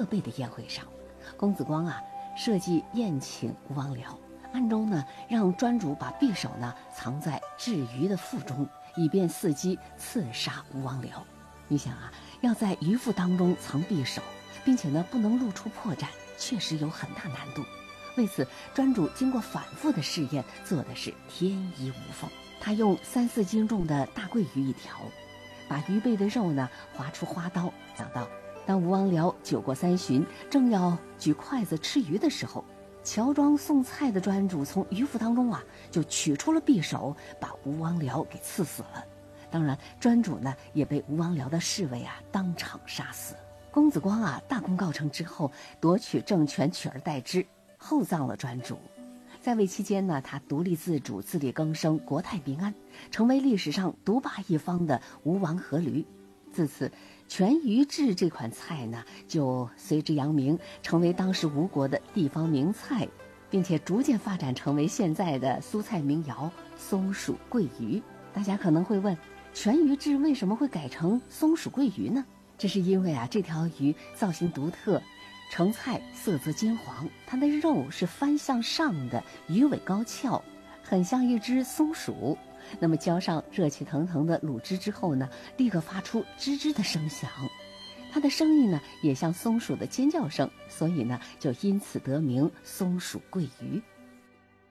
备的宴会上，公子光设计宴请吴王僚，暗中让专主把匕首藏在雉鱼的腹中，以便伺机刺杀吴王僚。你想要在鱼腹当中藏匕首，并且不能露出破绽，确实有很大难度。为此，专主经过反复的试验，做的是天衣无缝。他用3-4斤重的大桂鱼一条，把鱼背的肉划出花刀。想到当吴王僚酒过3巡，正要举筷子吃鱼的时候，乔装送菜的专主从鱼腹当中就取出了匕首，把吴王僚给刺死了。当然，专主也被吴王僚的侍卫当场杀死。公子光大功告成之后，夺取政权，取而代之，厚葬了专主。在位期间他独立自主，自力更生，国泰民安，成为历史上独霸一方的吴王阖闾。自此，全鱼制这款菜就随之扬名，成为当时吴国的地方名菜，并且逐渐发展成为现在的苏菜名肴松鼠桂鱼。大家可能会问，全鱼制为什么会改成松鼠桂鱼呢？这是因为这条鱼造型独特，成菜色泽金黄，它的肉是翻向上的，鱼尾高翘，很像一只松鼠。那么浇上热气腾腾的卤汁之后立刻发出吱吱的声响，它的声音也像松鼠的尖叫声，所以就因此得名松鼠桂鱼。